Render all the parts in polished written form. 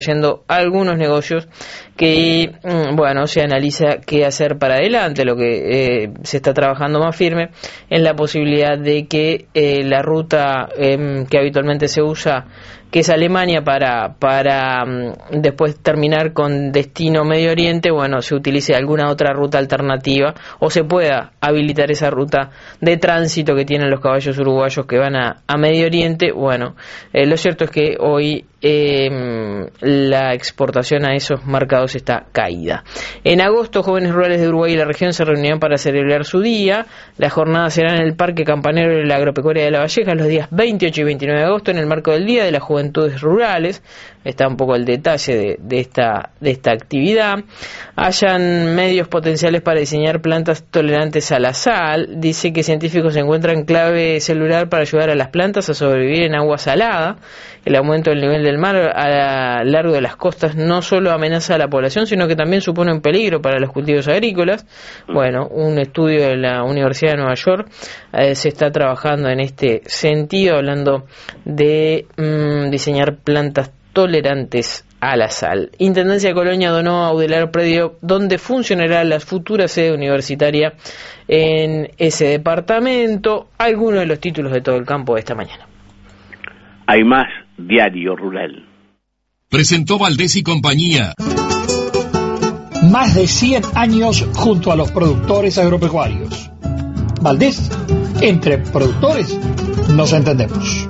yendo algunos negocios que, bueno, se analiza qué hacer para adelante. Lo que se está trabajando más firme en la posibilidad de que la ruta que habitualmente se usa, que es Alemania, para después terminar con destino Medio Oriente, bueno, se utilice alguna otra ruta alternativa o se pueda habilitar esa ruta de tránsito que tienen los caballos uruguayos que van a Medio Oriente. Bueno, lo cierto es que hoy la exportación a esos mercados está caída. En agosto, jóvenes rurales de Uruguay y la región se reunirán para celebrar su día. La jornada será en el Parque Campanero de la Agropecuaria de La Valleja los días 28 y 29 de agosto en el marco del Día de las Juventudes Rurales. Está un poco el detalle de esta actividad. Hayan medios potenciales para diseñar plantas tolerantes a la sal. Dice que científicos encuentran clave celular para ayudar a las plantas a sobrevivir en agua salada. El aumento del nivel del mar a lo largo de las costas no solo amenaza a la población, sino que también supone un peligro para los cultivos agrícolas. Bueno, un estudio de la Universidad de Nueva York se está trabajando en este sentido, hablando de diseñar plantas tolerantes a la sal. Intendencia de Colonia donó a Audelar predio donde funcionará la futura sede universitaria en ese departamento. Algunos de los títulos de Todo el Campo de esta mañana. Hay más Diario Rural. Presentó Valdés y compañía. Más de 100 años junto a los productores agropecuarios. Valdés, entre productores nos entendemos.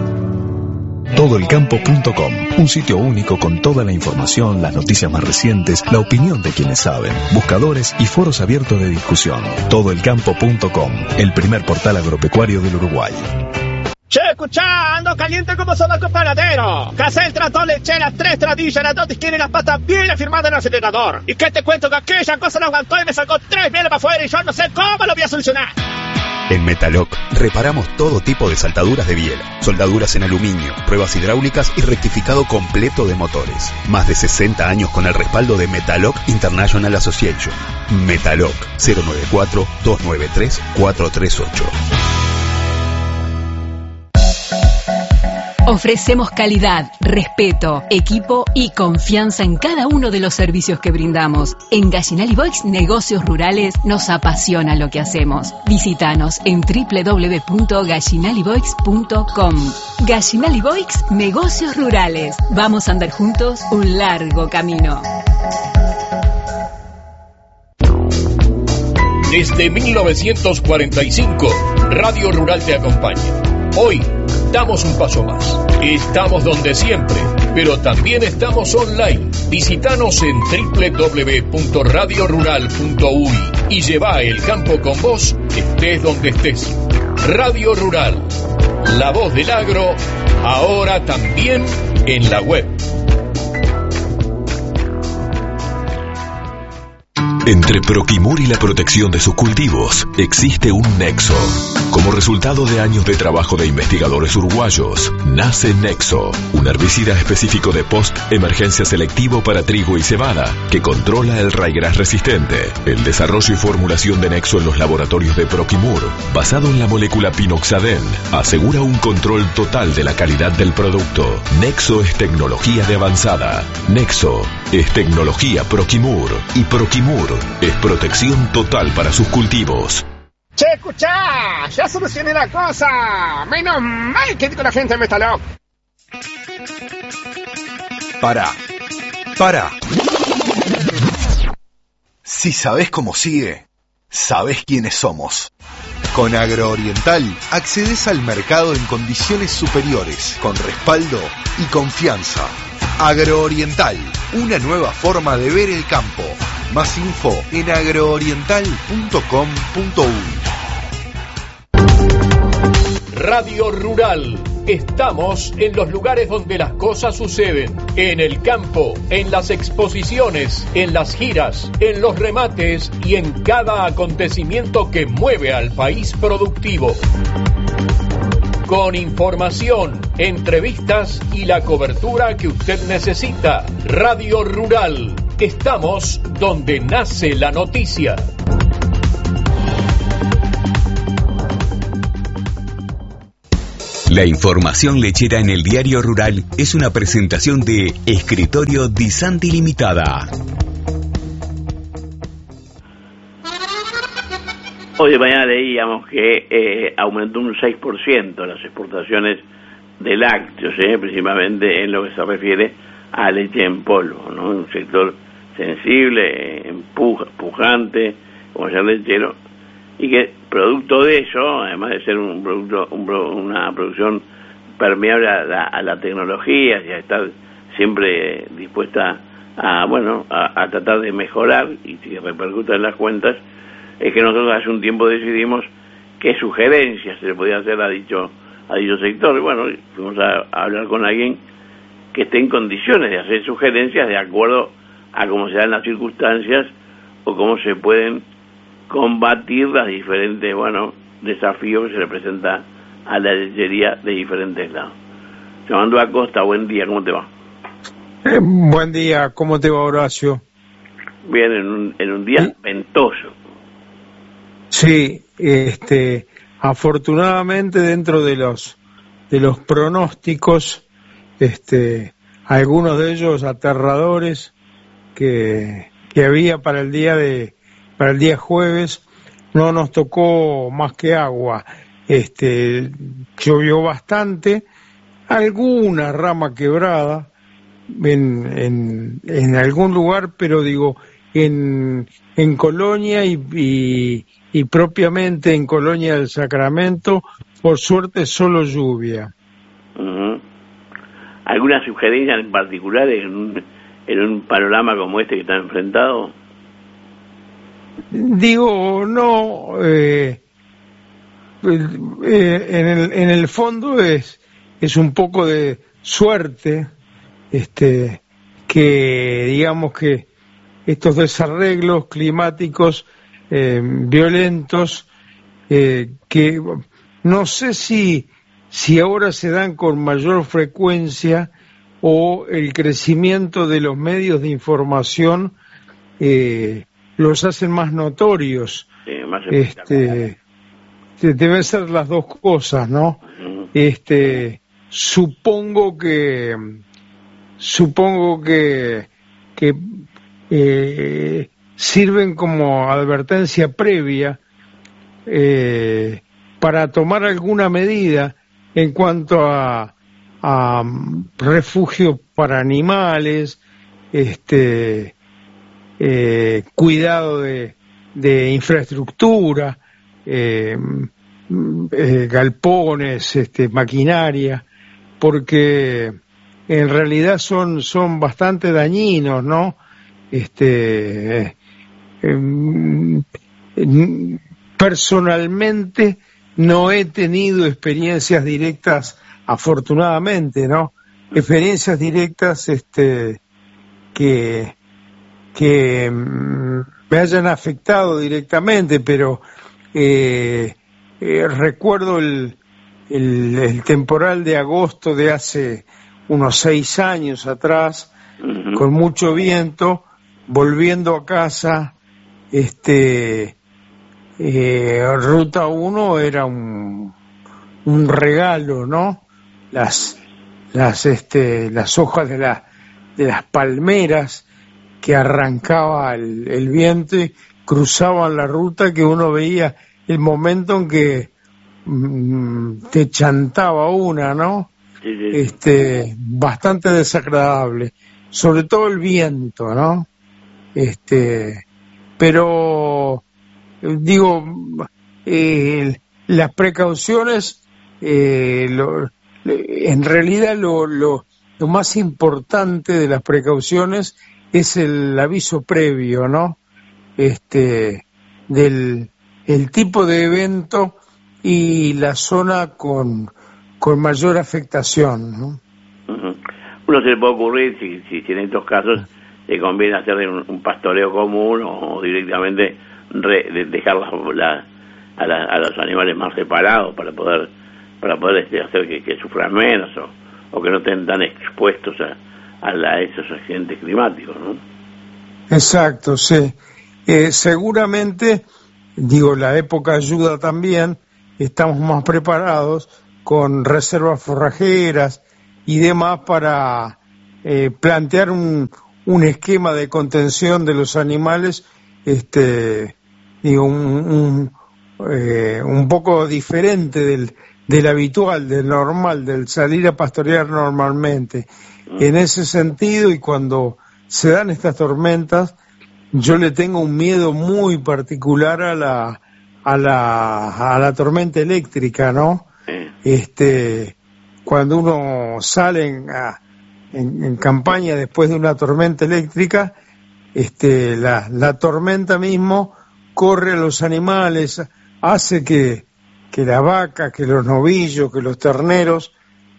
Todoelcampo.com, un sitio único con toda la información, las noticias más recientes, la opinión de quienes saben, buscadores y foros abiertos de discusión. Todoelcampo.com, el primer portal agropecuario del Uruguay. Che, escuchá, ando caliente como sobaco panadero. Casé el tractor, le eché las 3 tradillas, las 2 tienen las patas bien afirmadas en el acelerador. ¿Y qué te cuento? Que aquella cosa no aguantó y me sacó 3 bieles para afuera y yo no sé cómo lo voy a solucionar. En Metaloc reparamos todo tipo de saltaduras de biela, soldaduras en aluminio, pruebas hidráulicas y rectificado completo de motores. Más de 60 años con el respaldo de Metaloc International Association. Metaloc 094-293-438. Ofrecemos calidad, respeto, equipo y confianza en cada uno de los servicios que brindamos. En Gallinal y Boix Negocios Rurales nos apasiona lo que hacemos. Visítanos en www.gallinaliboix.com. Gallinal y Boix Negocios Rurales. Vamos a andar juntos un largo camino. Desde 1945, Radio Rural te acompaña. Hoy damos un paso más. Estamos donde siempre, pero también estamos online. Visítanos en www.radiorural.uy y lleva el campo con vos, estés donde estés. Radio Rural, la voz del agro, ahora también en la web. Entre Proquimur y la protección de sus cultivos existe un nexo. Como resultado de años de trabajo de investigadores uruguayos, nace Nexo, un herbicida específico de post-emergencia selectivo para trigo y cebada, que controla el ryegrass resistente. El desarrollo y formulación de Nexo en los laboratorios de Proquimur, basado en la molécula pinoxaden, asegura un control total de la calidad del producto. Nexo es tecnología de avanzada. Nexo es tecnología Proquimur. Y Proquimur es protección total para sus cultivos. Che, escuchá, ya solucioné la cosa. Menos mal que con la gente de Metaloc. Para. Si sabés cómo sigue, sabés quiénes somos. Con Agrooriental accedes al mercado en condiciones superiores, con respaldo y confianza. Agrooriental, una nueva forma de ver el campo. Más info en agrooriental.com.uy. Radio Rural. Estamos en los lugares donde las cosas suceden. En el campo, en las exposiciones, en las giras, en los remates y en cada acontecimiento que mueve al país productivo. Con información, entrevistas y la cobertura que usted necesita. Radio Rural. Estamos donde nace la noticia. La información lechera en el Diario Rural es una presentación de Escritorio Di Santi Limitada. Hoy de mañana leíamos que aumentó un 6% las exportaciones de lácteos, principalmente en lo que se refiere a leche en polvo, ¿no? Un sector sensible, pujante, como es el lechero, y que producto de eso, además de ser una producción permeable a la tecnología y a estar siempre dispuesta a tratar de mejorar y que repercuta en las cuentas, es que nosotros hace un tiempo decidimos qué sugerencias se le podía hacer a dicho sector. Y bueno, fuimos a hablar con alguien que esté en condiciones de hacer sugerencias de acuerdo a cómo se dan las circunstancias o cómo se pueden combatir las diferentes, desafíos que se le presenta a la lechería de diferentes lados. Llamando a Costa, buen día, ¿cómo te va? Buen día, ¿cómo te va, Horacio? Bien, en un día ventoso. Sí, afortunadamente dentro de los pronósticos, algunos de ellos aterradores que había para el día jueves, no nos tocó más que agua. Llovió bastante, alguna rama quebrada en algún lugar, pero digo, en Colonia y propiamente en Colonia del Sacramento, por suerte solo lluvia. Uh-huh. ¿Alguna sugerencia en particular en un panorama como este que está enfrentado? Digo, no, en el fondo es un poco de suerte, que digamos que estos desarreglos climáticos violentos, que no sé si ahora se dan con mayor frecuencia o el crecimiento de los medios de información los hacen más notorios. Sí, más deben ser las dos cosas, ¿no? Uh-huh. Supongo que sirven como advertencia previa para tomar alguna medida en cuanto a refugio para animales, cuidado de infraestructura, galpones, maquinaria, porque en realidad son bastante dañinos, ¿no? Personalmente no he tenido experiencias directas, afortunadamente, ¿no? Experiencias directas que me hayan afectado directamente, pero recuerdo el temporal de agosto de hace unos 6 años atrás, uh-huh, con mucho viento, volviendo a casa, Ruta 1 era un regalo, ¿no? Las hojas de las palmeras que arrancaba el viento y cruzaban la ruta, que uno veía el momento en que te chantaba una, ¿no? Sí, sí. Bastante desagradable, sobre todo el viento, ¿no? Pero digo, las precauciones, en realidad lo más importante de las precauciones es el aviso previo, ¿no? Del tipo de evento y la zona con mayor afectación, ¿no? Uh-huh. Uno se le puede ocurrir, si en estos casos le conviene hacer un pastoreo común o directamente dejar a los animales más separados para poder hacer que sufran menos o que no estén tan expuestos a esos accidentes climáticos, ¿no? Exacto, sí. Seguramente, digo, la época ayuda también, estamos más preparados, con reservas forrajeras y demás para plantear un esquema de contención de los animales, un poco diferente del habitual, del normal, del salir a pastorear normalmente. En ese sentido, y cuando se dan estas tormentas, yo le tengo un miedo muy particular a la tormenta eléctrica, ¿no? Cuando uno sale en campaña después de una tormenta eléctrica, la tormenta mismo corre a los animales, hace que la vaca, que los novillos, que los terneros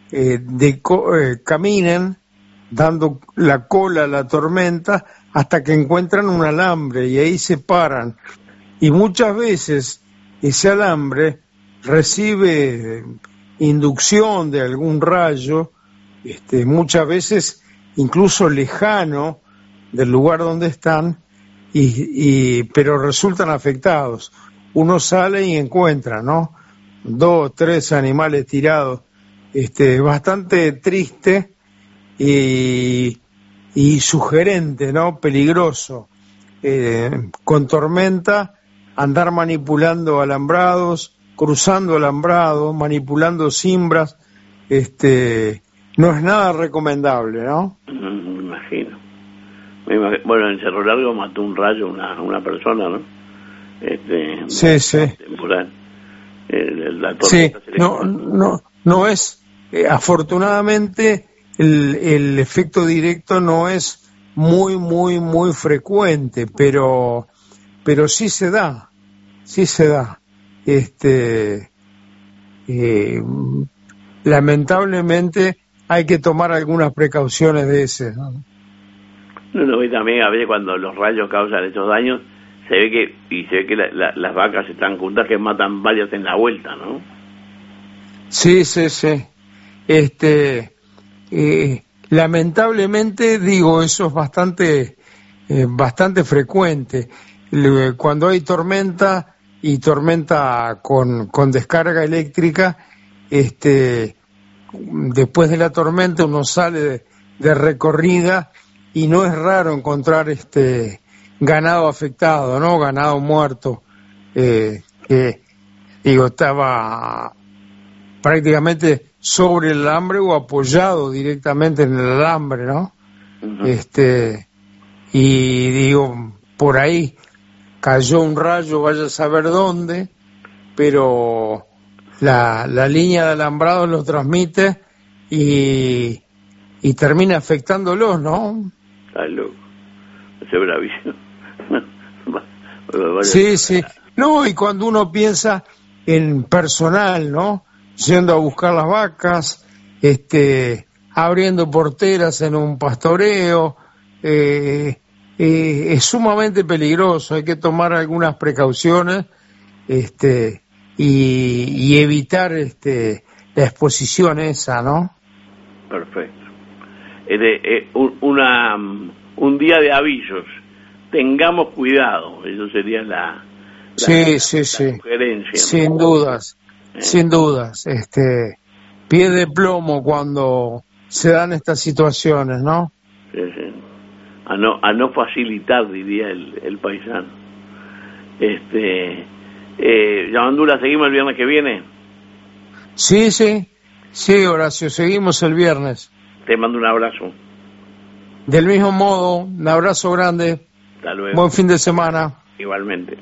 caminen dando la cola a la tormenta hasta que encuentran un alambre y ahí se paran. Y muchas veces ese alambre recibe inducción de algún rayo, muchas veces incluso lejano del lugar donde están, pero resultan afectados. Uno sale y encuentra, ¿no? 2, 3 animales tirados, bastante triste y sugerente, ¿no? Peligroso. Con tormenta, andar manipulando alambrados, cruzando alambrados, manipulando cimbras, no es nada recomendable, ¿no? Me imagino. Bueno, en Cerro Largo mató un rayo una persona, ¿no? Sí. Temporal. La sí, tormenta no es, afortunadamente el efecto directo no es muy frecuente, pero sí se da. Lamentablemente hay que tomar algunas precauciones de ese, ¿no? No, y también a veces cuando los rayos causan estos daños, se ve que las vacas están juntas que matan varias en la vuelta, ¿no? Sí. Lamentablemente, digo, eso es bastante frecuente. Cuando hay tormenta y tormenta con descarga eléctrica, después de la tormenta uno sale de recorrida y no es raro encontrar ganado afectado, ¿no? Ganado muerto, que estaba prácticamente sobre el alambre o apoyado directamente en el alambre, ¿no? Uh-huh. Y digo, por ahí cayó un rayo, vaya a saber dónde, pero la línea de alambrado lo transmite y termina afectándolos, ¿no? Está loco, ese bravísimo. Sí. No, y cuando uno piensa en personal, ¿no? Yendo a buscar las vacas, abriendo porteras en un pastoreo, es sumamente peligroso, hay que tomar algunas precauciones, y evitar la exposición esa, ¿no? Perfecto. Un día de avisos, tengamos cuidado, eso sería la sugerencia, ¿no? Sin dudas, pie de plomo cuando se dan estas situaciones, ¿no? Sí. A no facilitar, diría el paisano. Yamandula, ¿seguimos el viernes que viene? Sí, Horacio, seguimos el viernes. Te mando un abrazo. Del mismo modo, un abrazo grande. Hasta luego. Buen fin de semana. Igualmente.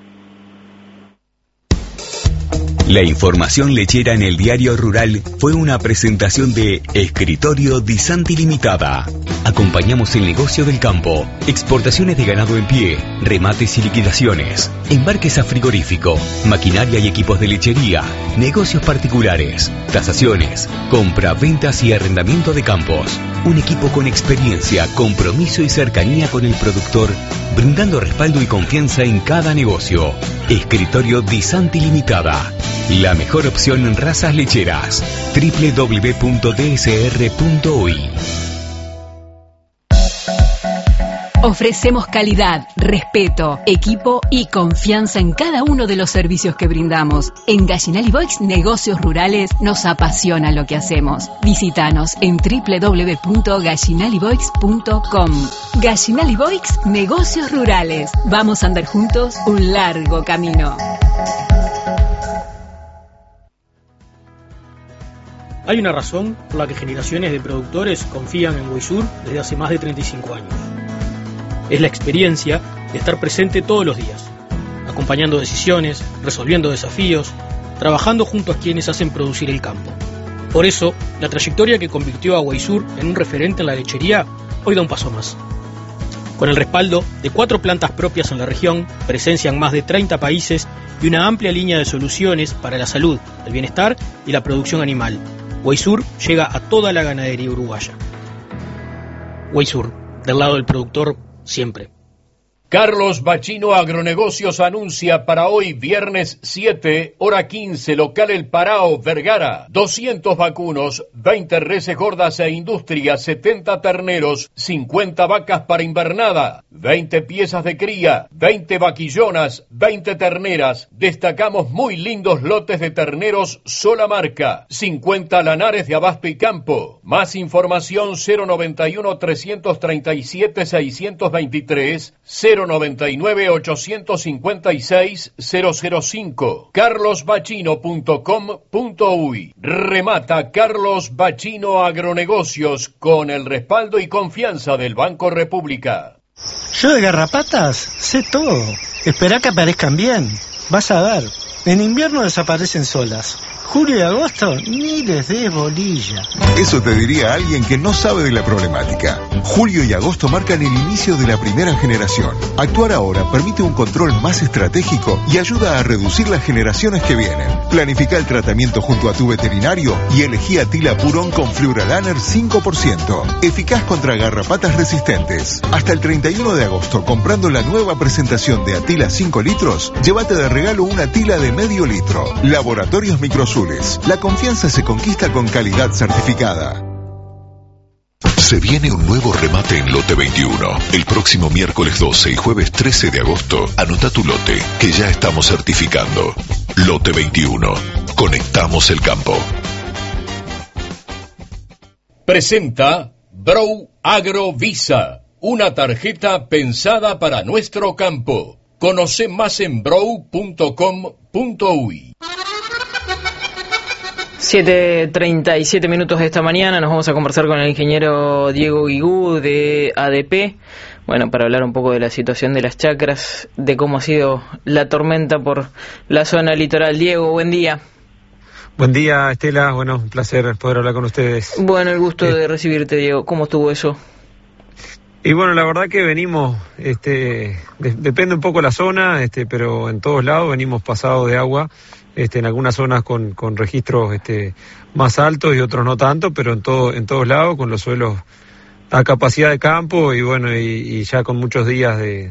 La información lechera en el Diario Rural fue una presentación de Escritorio Di Santi Limitada. Acompañamos el negocio del campo, exportaciones de ganado en pie, remates y liquidaciones, embarques a frigorífico, maquinaria y equipos de lechería, negocios particulares, tasaciones, compra, ventas y arrendamiento de campos. Un equipo con experiencia, compromiso y cercanía con el productor, brindando respaldo y confianza en cada negocio. Escritorio Di Santi Limitada. La mejor opción en razas lecheras. www.dsr.uy. Ofrecemos calidad, respeto, equipo y confianza en cada uno de los servicios que brindamos. En Gallinal y Boix Negocios Rurales nos apasiona lo que hacemos. Visítanos en www.gallinaliboix.com. Gallinal y Boix Negocios Rurales. Vamos a andar juntos un largo camino. Hay una razón por la que generaciones de productores confían en Weisur desde hace más de 35 años. Es la experiencia de estar presente todos los días, acompañando decisiones, resolviendo desafíos, trabajando junto a quienes hacen producir el campo. Por eso, la trayectoria que convirtió a Weisur en un referente en la lechería hoy da un paso más. Con el respaldo de 4 plantas propias en la región, presencia en más de 30 países y una amplia línea de soluciones para la salud, el bienestar y la producción animal, Weisur llega a toda la ganadería uruguaya. Weisur, del lado del productor, siempre. Carlos Bachino Agronegocios anuncia para hoy, viernes 7, hora 15, local El Parao, Vergara, 200 vacunos, 20 reses gordas e industria, 70 terneros, 50 vacas para invernada, 20 piezas de cría, 20 vaquillonas, 20 terneras. Destacamos muy lindos lotes de terneros sola marca, 50 lanares de abasto y campo. Más información 091-337-623, 099-856-005, carlosbachino.com.uy. Remata Carlos Bachino Agronegocios con el respaldo y confianza del Banco República. Yo de garrapatas sé todo. Esperá que aparezcan bien. Vas a ver. En invierno desaparecen solas. Julio y agosto ni les des bolilla. Eso te diría alguien que no sabe de la problemática. Julio y agosto marcan el inicio de la primera generación. Actuar ahora permite un control más estratégico y ayuda a reducir las generaciones que vienen. Planifica el tratamiento junto a tu veterinario y elegí Atila Purón con Fluoralaner 5%. Eficaz contra garrapatas resistentes. Hasta el 31 de agosto, comprando la nueva presentación de Atila 5 litros, llévate de regalo una Atila de medio litro. Laboratorios Microsul. La confianza se conquista con calidad certificada. Se viene un nuevo remate en Lote 21. El próximo miércoles 12 y jueves 13 de agosto, anota tu lote, que ya estamos certificando. Lote 21. Conectamos el campo. Presenta Brow Agro Visa, una tarjeta pensada para nuestro campo. Conoce más en brow.com.uy. 7:37 minutos de esta mañana nos vamos a conversar con el ingeniero Diego Guigú de ADP, bueno, para hablar un poco de la situación de las chacras, de cómo ha sido la tormenta por la zona litoral. Diego, buen día. Buen día, Estela, bueno, un placer poder hablar con ustedes. Bueno, el gusto de recibirte, Diego. ¿Cómo estuvo eso? Y bueno, la verdad que venimos, depende un poco la zona, pero en todos lados venimos pasados de agua. En algunas zonas con registros más altos y otros no tanto, pero en todos lados, con los suelos a capacidad de campo y bueno, y ya con muchos días de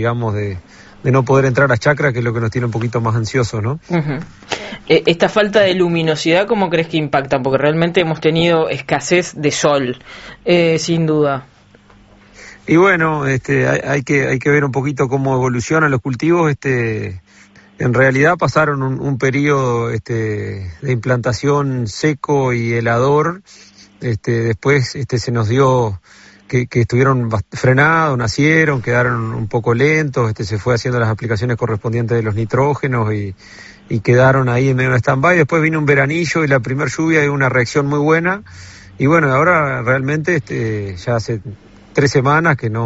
no poder entrar a chacra, que es lo que nos tiene un poquito más ansiosos, ¿no? Uh-huh. Esta falta de luminosidad, ¿cómo crees que impacta? Porque realmente hemos tenido escasez de sol, sin duda. Y bueno, hay que ver un poquito cómo evolucionan los cultivos, En realidad pasaron un periodo de implantación seco y helador. Después se nos dio que estuvieron frenados, nacieron, quedaron un poco lentos. Se fue haciendo las aplicaciones correspondientes de los nitrógenos y quedaron ahí en medio de stand-by. Después vino un veranillo y la primer lluvia y una reacción muy buena. Y bueno, ahora realmente ya hace 3 semanas que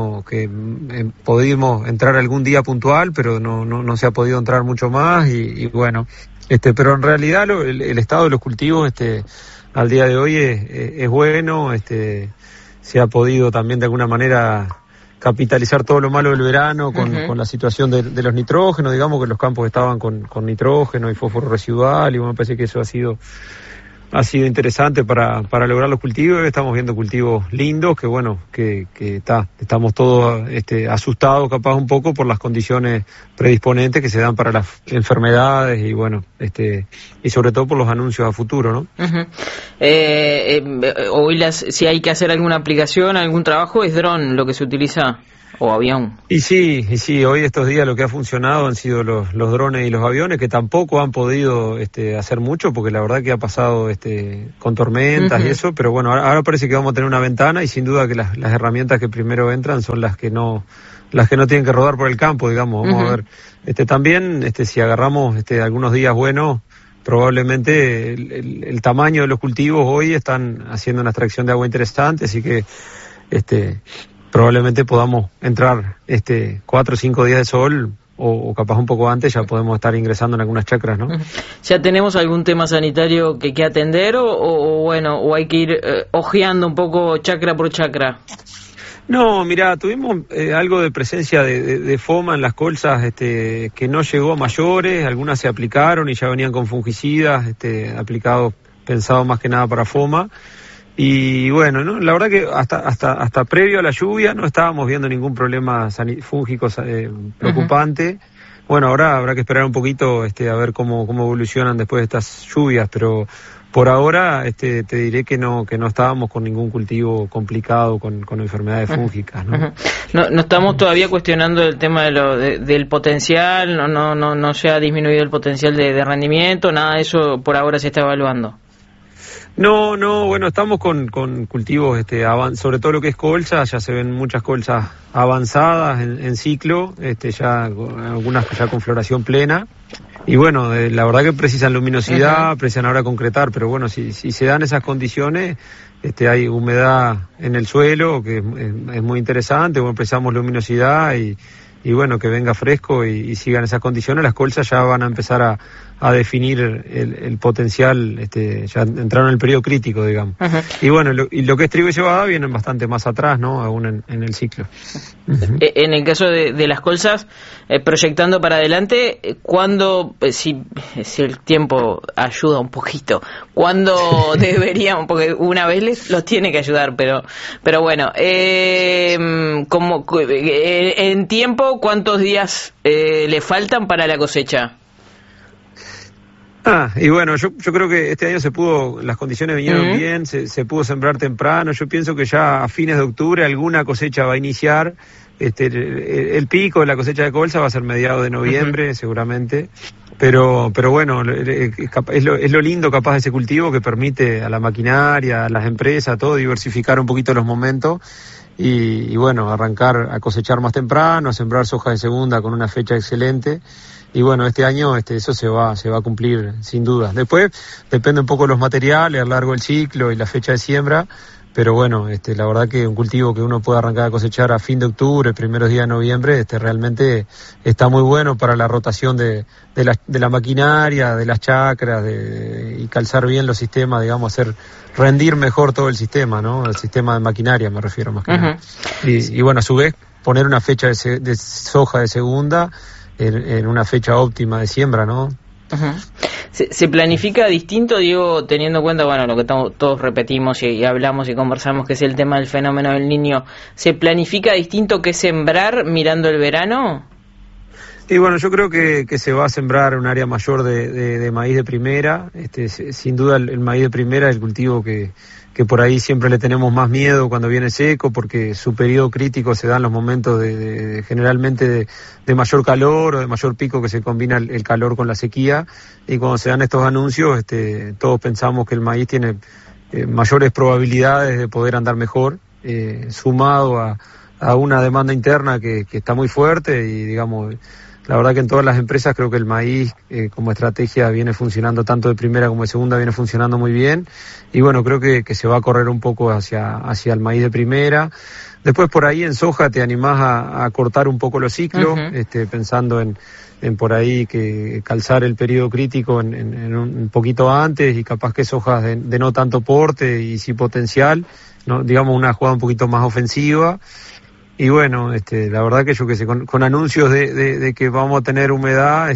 pudimos entrar algún día puntual, pero no se ha podido entrar mucho más y bueno, pero en realidad el estado de los cultivos al día de hoy es bueno, se ha podido también de alguna manera capitalizar todo lo malo del verano con la situación de los nitrógenos, digamos que los campos estaban con nitrógeno y fósforo residual y bueno, me parece que eso ha sido interesante para lograr los cultivos. Estamos viendo cultivos lindos, que bueno, estamos todos asustados capaz un poco por las condiciones predisponentes que se dan para las enfermedades y bueno, y sobre todo por los anuncios a futuro, ¿no? Uh-huh. Hoy si hay que hacer alguna aplicación, algún trabajo, ¿es dron lo que se utiliza o avión. Y sí, hoy estos días lo que ha funcionado han sido los drones y los aviones, que tampoco han podido hacer mucho, porque la verdad que ha pasado con tormentas y eso, pero bueno, ahora parece que vamos a tener una ventana, y sin duda que las herramientas que primero entran son las que no tienen que rodar por el campo, digamos. Vamos a ver, también si agarramos algunos días buenos, probablemente el tamaño de los cultivos hoy están haciendo una extracción de agua interesante, así que probablemente podamos entrar 4 o 5 días de sol, o capaz un poco antes ya podemos estar ingresando en algunas chacras, ¿no? ¿Ya tenemos algún tema sanitario que atender o hay que ir ojeando un poco chacra por chacra? No, mira, tuvimos algo de presencia de FOMA en las colzas, que no llegó a mayores, algunas se aplicaron y ya venían con fungicidas, aplicados, pensados más que nada para FOMA. Y bueno, ¿no? La verdad que hasta previo a la lluvia no estábamos viendo ningún problema fúngico preocupante. Bueno, ahora habrá que esperar un poquito a ver cómo evolucionan después de estas lluvias, pero por ahora te diré que no estábamos con ningún cultivo complicado con enfermedades fúngicas, ¿no? No estamos todavía cuestionando el tema del potencial, no se ha disminuido el potencial de rendimiento, nada de eso por ahora se está evaluando. No, bueno, estamos con cultivos, sobre todo lo que es colza, ya se ven muchas colzas avanzadas en ciclo, ya algunas ya con floración plena. Y bueno, la verdad que precisan luminosidad, precisan ahora concretar, pero bueno, si se dan esas condiciones, hay humedad en el suelo, que es muy interesante, bueno, precisamos luminosidad y bueno, que venga fresco y sigan esas condiciones, las colzas ya van a empezar a definir el potencial, ya entraron en el periodo crítico, digamos. Y bueno, lo que es trigo y cebada vienen bastante más atrás, ¿no? Aún en el ciclo. En el caso de las colzas, proyectando para adelante, ¿cuándo, si el tiempo ayuda un poquito, cuándo deberíamos, porque una vez los tiene que ayudar, pero bueno, como en tiempo, ¿cuántos días le faltan para la cosecha? Y bueno, yo creo que este año las condiciones vinieron bien, se pudo sembrar temprano. Yo pienso que ya a fines de octubre alguna cosecha va a iniciar. El pico de la cosecha de colza va a ser mediados de noviembre, seguramente. Pero bueno, es lo lindo capaz de ese cultivo, que permite a la maquinaria, a las empresas, a todo, diversificar un poquito los momentos. Y bueno, arrancar a cosechar más temprano, a sembrar soja de segunda con una fecha excelente. Y bueno, este año eso se va a cumplir sin duda. Después depende un poco de los materiales, a lo largo del ciclo y la fecha de siembra, pero bueno, la verdad que un cultivo que uno puede arrancar a cosechar a fin de octubre, primeros días de noviembre, realmente está muy bueno para la rotación de la maquinaria, de las chacras, y calzar bien los sistemas, digamos, hacer rendir mejor todo el sistema, ¿no? El sistema de maquinaria me refiero más que nada. Y bueno, a su vez, poner una fecha de soja de segunda en una fecha óptima de siembra, ¿no? ¿Se planifica distinto, Diego, teniendo en cuenta, bueno, lo que todos repetimos y hablamos y conversamos, que es el tema del fenómeno del Niño? ¿Se planifica distinto que sembrar mirando el verano? Y bueno, yo creo que se va a sembrar un área mayor de maíz de primera. Sin duda el maíz de primera es el cultivo que por ahí siempre le tenemos más miedo cuando viene seco, porque su periodo crítico se da en los momentos generalmente de mayor calor o de mayor pico, que se combina el calor con la sequía, y cuando se dan estos anuncios todos pensamos que el maíz tiene mayores probabilidades de poder andar mejor, sumado a una demanda interna que está muy fuerte. Y digamos, la verdad que en todas las empresas creo que el maíz como estrategia viene funcionando, tanto de primera como de segunda viene funcionando muy bien, y bueno, creo que se va a correr un poco hacia el maíz de primera. Después por ahí en soja te animás a cortar un poco los ciclos, pensando en por ahí que calzar el periodo crítico en un poquito antes, y capaz que sojas de no tanto porte y sí potencial, ¿no? Digamos una jugada un poquito más ofensiva. Y bueno, la verdad que yo que sé, con anuncios de que vamos a tener humedad,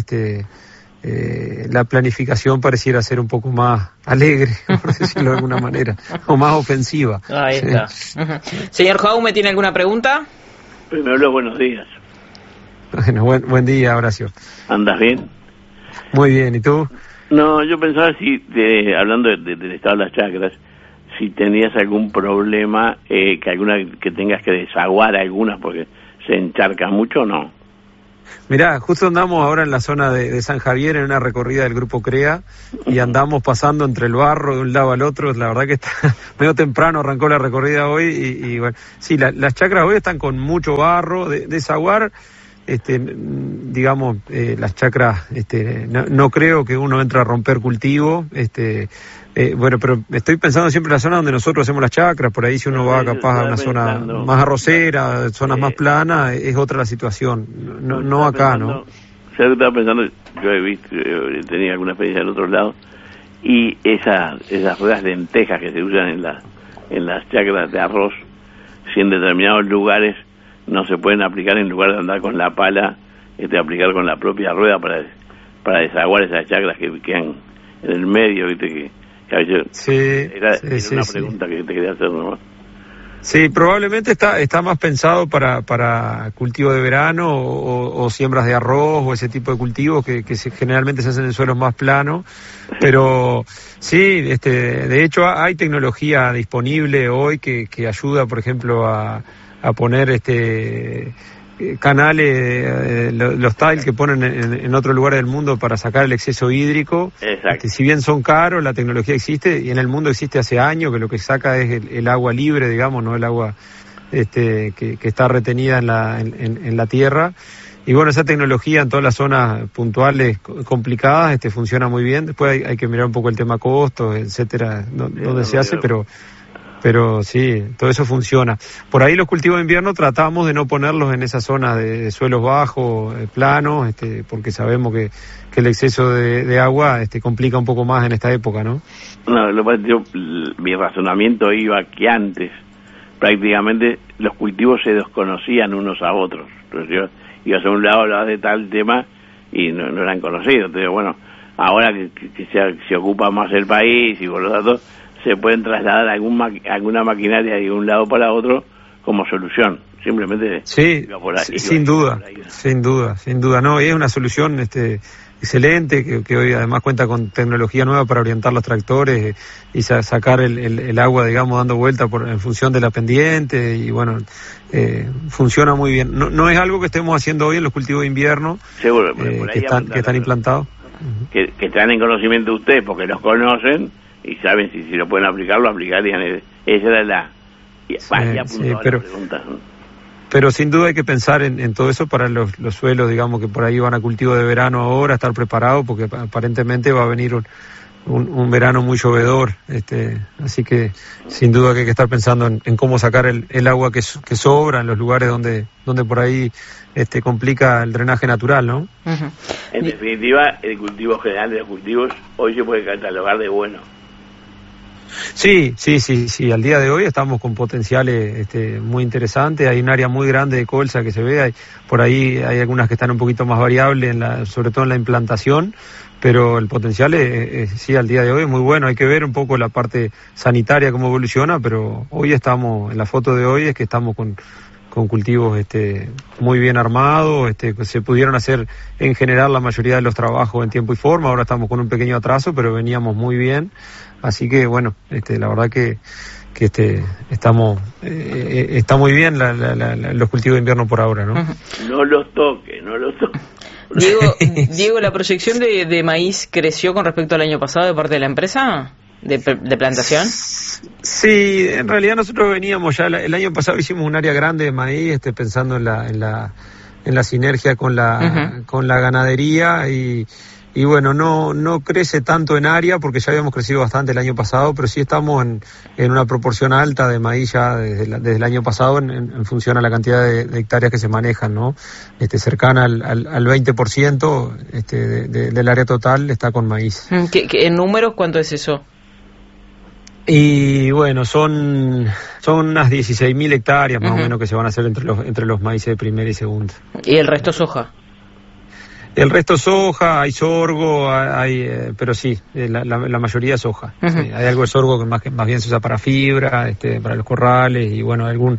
la planificación pareciera ser un poco más alegre, por decirlo de alguna manera, o más ofensiva. Ahí está. Señor Jaume, ¿tiene alguna pregunta? Primero, buenos días. Bueno, buen día, Horacio. ¿Andas bien? Muy bien, ¿y tú? No, yo pensaba hablando del estado de las chacras, si tenías algún problema, que tengas que desaguar algunas, porque se encharca mucho o no. Mirá, justo andamos ahora en la zona de San Javier en una recorrida del Grupo CREA y andamos pasando entre el barro de un lado al otro. La verdad que está medio temprano, arrancó la recorrida hoy y bueno, sí, las chacras hoy están con mucho barro, desaguar, digamos, las chacras, no creo que uno entre a romper cultivo, bueno, pero estoy pensando siempre en la zona donde nosotros hacemos las chacras, por ahí si uno va capaz a una zona más arrocera, zonas más planas, es otra la situación, no acá, ¿no? Yo estaba pensando, yo he visto, tenía alguna experiencia en otros lados, y esas ruedas lentejas que se usan en las chacras de arroz, si en determinados lugares no se pueden aplicar, en lugar de andar con la pala, aplicar con la propia rueda para desaguar esas chacras que quedan en el medio, viste que a veces era una pregunta que te quería hacer nomás. Sí, probablemente está más pensado para cultivo de verano o siembras de arroz o ese tipo de cultivos que generalmente se hacen en suelos más planos, pero sí, de hecho hay tecnología disponible hoy que ayuda, por ejemplo, a poner canales, los tiles que ponen en otros lugares del mundo para sacar el exceso hídrico. Si bien son caros, la tecnología existe y en el mundo existe hace años, que lo que saca es el agua libre, digamos, no el agua que está retenida en la tierra. Y bueno, esa tecnología en todas las zonas puntuales complicadas funciona muy bien. Después hay que mirar un poco el tema costos, etcétera, donde se hace, pero sí, todo eso funciona. Por ahí los cultivos de invierno tratamos de no ponerlos en esas zonas de suelos bajos, planos, porque sabemos que el exceso de agua complica un poco más en esta época, ¿no? No, mi razonamiento iba que antes prácticamente los cultivos se desconocían unos a otros. Entonces yo iba a un lado, hablaba de tal tema y no eran conocidos. Entonces, bueno, ahora que se ocupa más el país y por los datos, se pueden trasladar alguna maquinaria de un lado para otro como solución. Simplemente sí, sin duda. No, y es una solución excelente que hoy además cuenta con tecnología nueva para orientar los tractores y sacar el agua, digamos, dando vuelta en función de la pendiente y bueno, funciona muy bien. No es algo que estemos haciendo hoy en los cultivos de invierno. Seguro, que están implantados. Que están en conocimiento de ustedes porque los conocen y saben si lo pueden aplicar, lo aplicarían. Esa era la pregunta. Pero sin duda hay que pensar en todo eso para los suelos, digamos, que por ahí van a cultivo de verano ahora, estar preparados, porque aparentemente va a venir un verano muy llovedor, así que sin duda que hay que estar pensando en cómo sacar el agua que sobra en los lugares donde por ahí complica el drenaje natural, ¿no? Uh-huh. En definitiva, el cultivo general de los cultivos hoy se puede catalogar de bueno. Sí, al día de hoy estamos con potenciales muy interesantes, hay un área muy grande de colza que se ve, por ahí hay algunas que están un poquito más variables, sobre todo en la implantación, pero el potencial sí, al día de hoy es muy bueno. Hay que ver un poco la parte sanitaria cómo evoluciona, pero hoy estamos, en la foto de hoy es que estamos con cultivos muy bien armados, se pudieron hacer en general la mayoría de los trabajos en tiempo y forma, ahora estamos con un pequeño atraso, pero veníamos muy bien, así que bueno, la verdad que estamos está muy bien los cultivos de invierno por ahora, ¿no? No los toque. Diego, ¿la proyección de maíz creció con respecto al año pasado de parte de la empresa de plantación? Sí, en realidad nosotros veníamos ya el año pasado hicimos un área grande de maíz, pensando en la sinergia con la ganadería y bueno, no crece tanto en área porque ya habíamos crecido bastante el año pasado, pero sí estamos en una proporción alta de maíz ya desde el año pasado en función a la cantidad de hectáreas que se manejan, ¿no? Cercana al 20% del área total está con maíz. ¿En números cuánto es eso? Y bueno, son unas 16.000 hectáreas más o menos que se van a hacer entre los maíces de primera y segunda. ¿Y el resto soja? El resto soja, hay sorgo, pero sí, la mayoría es soja. Uh-huh. Sí, hay algo de sorgo que más bien se usa para fibra, para los corrales y bueno, algún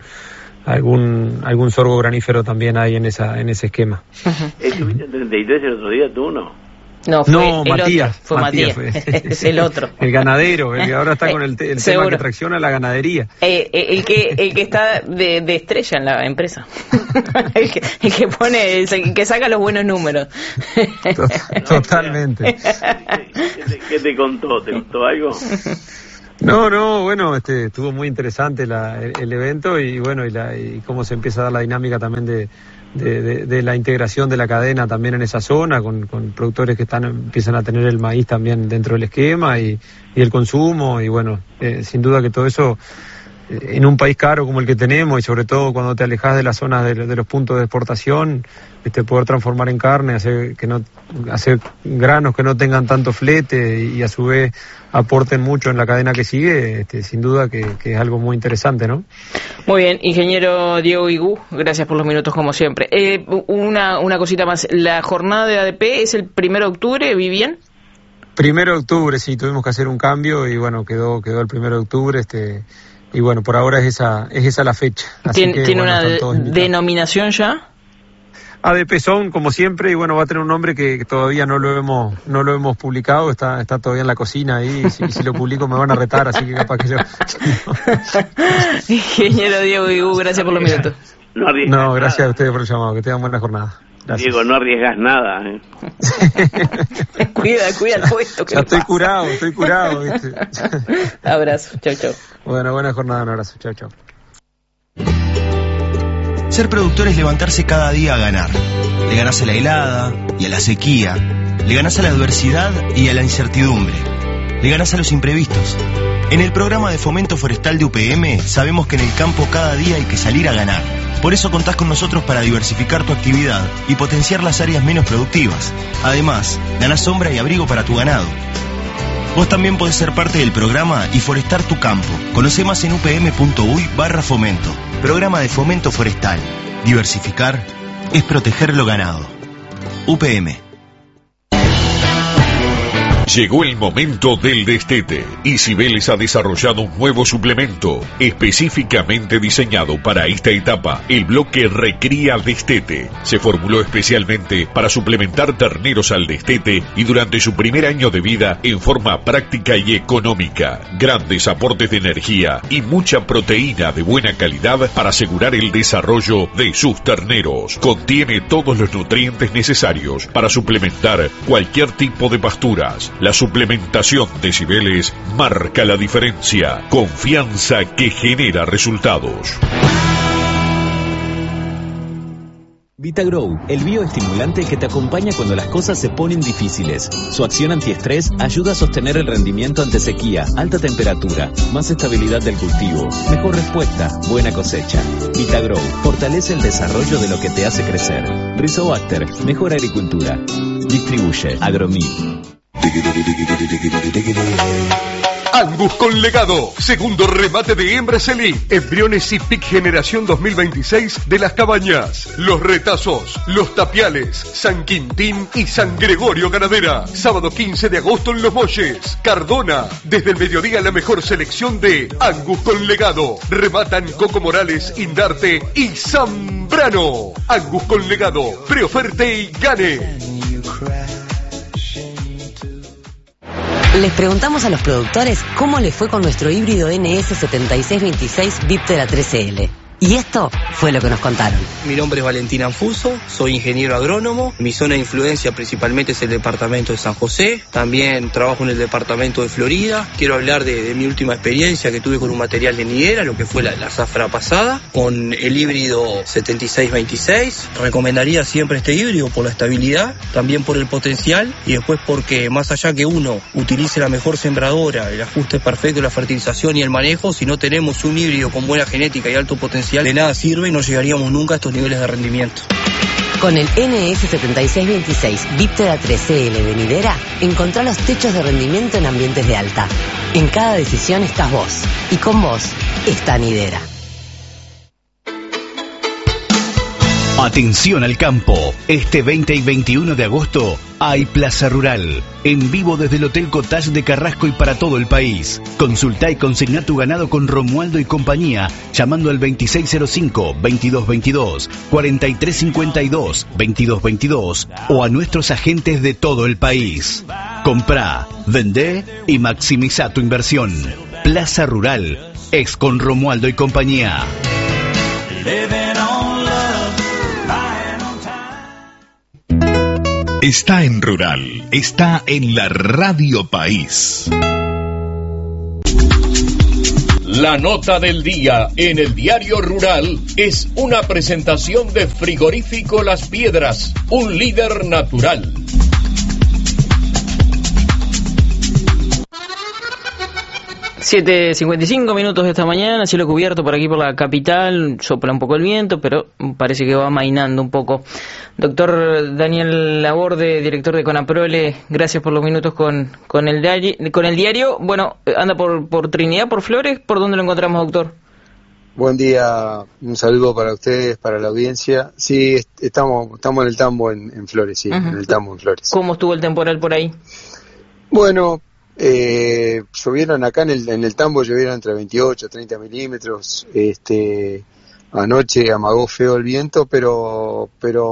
sorgo granífero también hay en ese esquema. Uh-huh. ¿Estuviste en 33 el otro día tú, no? No, Matías. Fue Matías. Es el otro. El ganadero, el que ahora está con el tema que tracciona la ganadería. El que está de estrella en la empresa. el que pone, el que saca los buenos números. Totalmente. ¿Qué te contó? ¿Te contó algo? No, bueno, estuvo muy interesante el evento y bueno, y cómo se empieza a dar la dinámica también de la integración de la cadena también en esa zona, con productores que empiezan a tener el maíz también dentro del esquema y el consumo, y bueno, sin duda que todo eso en un país caro como el que tenemos, y sobre todo cuando te alejas de las zonas de los puntos de exportación, poder transformar en carne, hacer granos que no tengan tanto flete y a su vez aporten mucho en la cadena que sigue, sin duda que es algo muy interesante, ¿no? Muy bien, ingeniero Diego Iguú, gracias por los minutos como siempre. Una cosita más, la jornada de ADP es el 1 de octubre, ¿vi bien? 1 de octubre, sí, tuvimos que hacer un cambio y bueno, quedó el 1 de octubre, y bueno, por ahora es esa la fecha. ¿Tiene una denominación ya? ADP Zone, como siempre, y bueno, va a tener un nombre que todavía no lo hemos publicado, está todavía en la cocina ahí, si lo publico me van a retar, así que capaz que yo... Ingeniero Diego Iguú, gracias por los minutos. No, gracias a ustedes por el llamado, que tengan buena jornada. Gracias. Diego, no arriesgas nada, Cuida el puesto. Ya estoy curado, ¿viste? Abrazo, chau. Bueno, buena jornada, un abrazo, chau. Ser productor es levantarse cada día a ganar. Le ganás a la helada y a la sequía. Le ganás a la adversidad y a la incertidumbre. Le ganás a los imprevistos. En el programa de fomento forestal de UPM sabemos que en el campo cada día hay que salir a ganar. Por eso contás con nosotros para diversificar tu actividad y potenciar las áreas menos productivas. Además, ganás sombra y abrigo para tu ganado. Vos también podés ser parte del programa y forestar tu campo. Conocé más en upm.uy/fomento. Programa de fomento forestal. Diversificar es proteger lo ganado. UPM. Llegó el momento del destete y Cibeles ha desarrollado un nuevo suplemento específicamente diseñado para esta etapa, el bloque Recría Destete. Se formuló especialmente para suplementar terneros al destete y durante su primer año de vida en forma práctica y económica. Grandes aportes de energía y mucha proteína de buena calidad para asegurar el desarrollo de sus terneros. Contiene todos los nutrientes necesarios para suplementar cualquier tipo de pasturas. La suplementación de Cibeles marca la diferencia. Confianza que genera resultados. VitaGrow, el bioestimulante que te acompaña cuando las cosas se ponen difíciles. Su acción antiestrés ayuda a sostener el rendimiento ante sequía, alta temperatura, más estabilidad del cultivo, mejor respuesta, buena cosecha. VitaGrow fortalece el desarrollo de lo que te hace crecer. Rizobacter, mejor agricultura. Distribuye Agromil. Angus con legado, segundo remate de hembras elite, embriones y pic generación 2026 de Las Cabañas, Los Retazos, Los Tapiales, San Quintín y San Gregorio Ganadera. Sábado 15 de agosto en Los Molles, Cardona, desde el mediodía la mejor selección de Angus con legado. Rematan Coco Morales, Indarte y Zambrano. Angus con legado, preoferte y gane. Les preguntamos a los productores cómo les fue con nuestro híbrido NS7626 Viptera 13L. Y esto fue lo que nos contaron. Mi nombre es Valentín Anfuso, soy ingeniero agrónomo. Mi zona de influencia principalmente es el departamento de San José. También trabajo en el departamento de Florida. Quiero hablar de mi última experiencia que tuve con un material de nidera, lo que fue la zafra pasada, con el híbrido 7626. Recomendaría siempre este híbrido por la estabilidad, también por el potencial y después porque más allá que uno utilice la mejor sembradora, el ajuste perfecto, la fertilización y el manejo, si no tenemos un híbrido con buena genética y alto potencial, de nada sirve y no llegaríamos nunca a estos niveles de rendimiento. Con el NS7626 Viptera 13L de nidera, encontrá los techos de rendimiento en ambientes de alta. En cada decisión estás vos, y con vos está Nidera. Atención al campo. Este 20 y 21 de agosto hay Plaza Rural. En vivo desde el Hotel Cottage de Carrasco y para todo el país. Consultá y consigná tu ganado con Romualdo y compañía llamando al 2605-2222, 4352-2222 o a nuestros agentes de todo el país. Comprá, vendé y maximiza tu inversión. Plaza Rural es con Romualdo y compañía. Está en Rural, está en la Radio País. La nota del día en el Diario Rural es una presentación de Frigorífico Las Piedras, un líder natural. 7:55 minutos de esta mañana, cielo cubierto por aquí por la capital, sopla un poco el viento, pero parece que va amainando un poco. Doctor Daniel Laborde, director de Conaprole, gracias por los minutos con el diario. Bueno, anda por Trinidad, por Flores, ¿por dónde lo encontramos, doctor? Buen día, un saludo para ustedes, para la audiencia. Sí, estamos en el tambo en Flores, sí, en el tambo en Flores. ¿Cómo estuvo el temporal por ahí? Bueno, llovieron acá en el tambo, llovieron entre 28 y 30 milímetros. Anoche amagó feo el viento, pero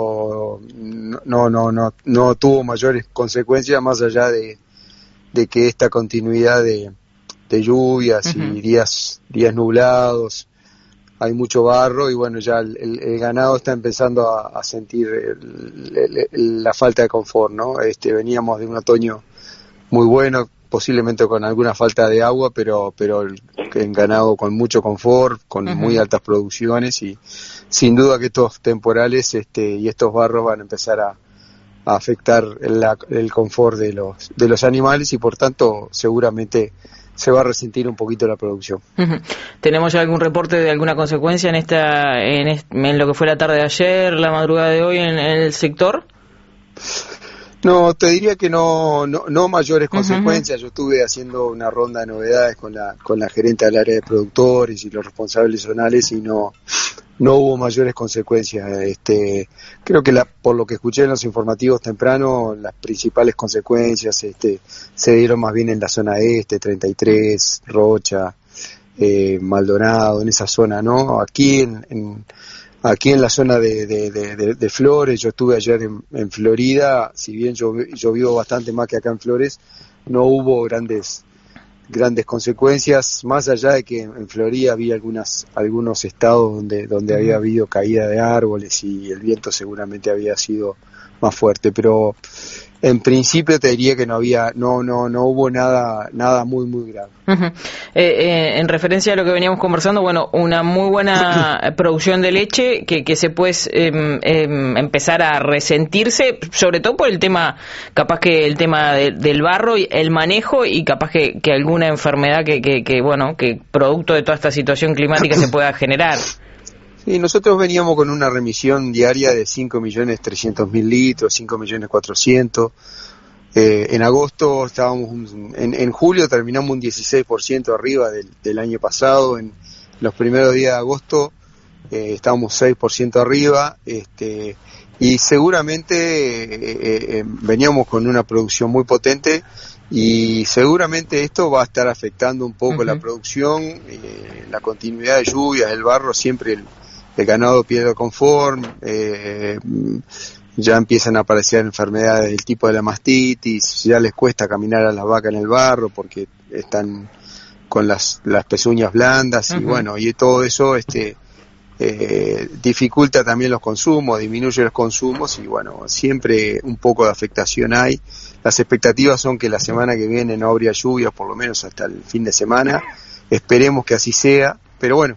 no tuvo mayores consecuencias más allá de que esta continuidad de lluvias y días nublados, hay mucho barro y bueno, ya el ganado está empezando a sentir la falta de confort, ¿no? Veníamos de un otoño muy bueno, posiblemente con alguna falta de agua, pero el ganado con mucho confort, con muy altas producciones y sin duda que estos temporales y estos barros van a empezar a afectar el confort de los animales y por tanto seguramente se va a resentir un poquito la producción. ¿Tenemos ya algún reporte de alguna consecuencia en lo que fue la tarde de ayer, la madrugada de hoy en el sector? No, te diría que no mayores consecuencias. Yo estuve haciendo una ronda de novedades con la gerente del área de productores y los responsables zonales y no hubo mayores consecuencias. Creo que por lo que escuché en los informativos temprano, las principales consecuencias se dieron más bien en la zona este, 33, Rocha, Maldonado, en esa zona, ¿no? Aquí en la zona de Flores, yo estuve ayer en Florida, si bien llovió bastante más que acá en Flores, no hubo grandes consecuencias, más allá de que en Florida había algunos estados donde había habido caída de árboles y el viento seguramente había sido más fuerte, pero en principio te diría que no hubo nada muy grave. En referencia a lo que veníamos conversando, bueno, una muy buena producción de leche que se puede empezar a resentirse, sobre todo por el tema, capaz que el tema del barro y el manejo y capaz que alguna enfermedad que producto de toda esta situación climática se pueda generar. Sí, nosotros veníamos con una remisión diaria de 5.300.000 litros, 5.400.000. En agosto estábamos, en julio terminamos un 16% arriba del año pasado. En los primeros días de agosto estábamos 6% arriba. Y seguramente veníamos con una producción muy potente y seguramente esto va a estar afectando un poco la producción, la continuidad de lluvias, el barro, siempre el ganado pierde confort, ya empiezan a aparecer enfermedades del tipo de la mastitis, ya les cuesta caminar a las vacas en el barro porque están con las pezuñas blandas y bueno, y todo eso dificulta también los consumos, disminuye los consumos y bueno, siempre un poco de afectación hay. Las expectativas son que la semana que viene no habría lluvias, por lo menos hasta el fin de semana, esperemos que así sea, pero bueno,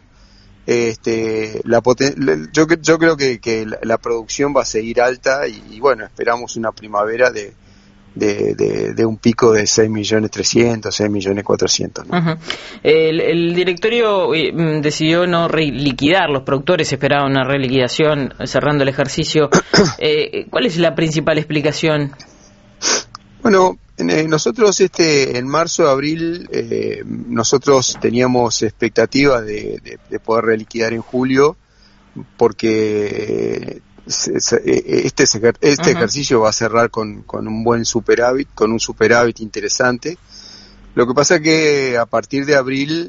yo creo que la producción va a seguir alta y bueno, esperamos una primavera de un pico de 6.300.000, 6.400.000, ¿no? El directorio decidió no reliquidar, los productores esperaban una reliquidación cerrando el ejercicio. ¿Cuál es la principal explicación? Bueno, nosotros en marzo, abril, nosotros teníamos expectativas de poder reliquidar en julio, porque este ejercicio va a cerrar con un buen superávit, con un superávit interesante. Lo que pasa que a partir de abril,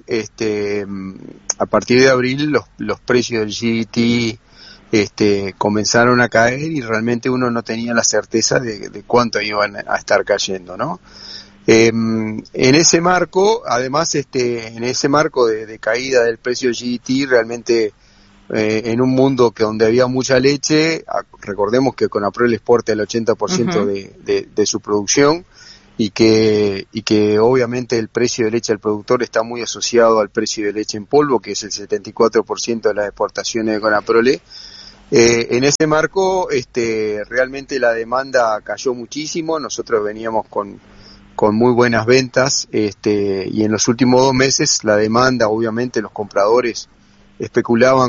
los precios del GDT comenzaron a caer y realmente uno no tenía la certeza de cuánto iban a estar cayendo, ¿no? En ese marco, además, en ese marco de caída del precio del GDT, realmente en un mundo donde había mucha leche, recordemos que Conaprol exporta el 80% de su producción y que obviamente el precio de leche al productor está muy asociado al precio de leche en polvo, que es el 74% de las exportaciones de Conaprol. En ese marco, realmente la demanda cayó muchísimo. Nosotros veníamos con muy buenas ventas, y en los últimos 2 meses la demanda, obviamente los compradores especulaban